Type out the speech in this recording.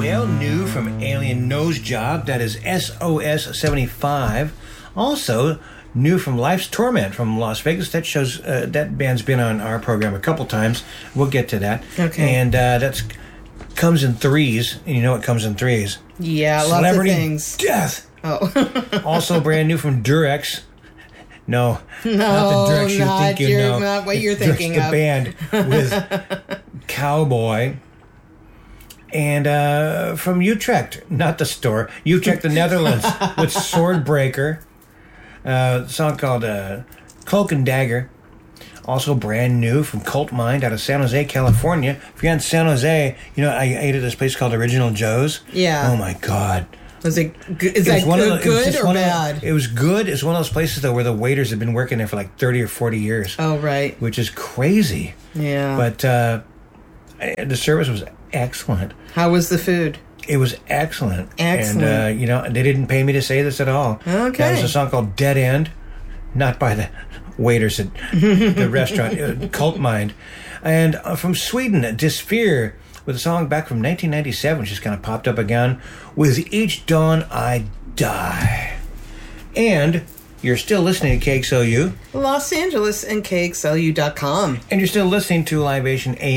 Dale New from Alien Nose Job. That is SOS 75. Also, new from Life's Torment from Las Vegas. That shows that band's been on our program a couple times. We'll get to that. Okay. And that's comes in threes. And you know it comes in threes. Yeah, Celebrity lots of things. Death. Oh. Also brand new from Durex. No, No, not the Durex you're not, thinking. you're No, not what you're Durex, thinking the of. band with Cowboy. And from Utrecht, not the store, Utrecht, the Netherlands, with Swordbreaker. A song called Cloak and Dagger. Also brand new from Cult Mind out of San Jose, California. If you're in San Jose, you know, I ate at this place called Original Joe's. Yeah. Oh, my God. Was it good? Is It was that one of good, the- it was good just or one of the- bad? It was good. It's one of those places, though, where the waiters have been working there for like 30 or 40 years. Oh, right. Which is crazy. Yeah. But the service was excellent. How was the food? It was excellent. Excellent. And, you know, they didn't pay me to say this at all. Okay. That was a song called Dead End. Not by the waiters at the restaurant, Cult Mind. And from Sweden, Dysphere, with a song back from 1997, just kind of popped up again, with Each Dawn I Die. And you're still listening to KXLU. Los Angeles and KXLU.com. And you're still listening to Libation AM.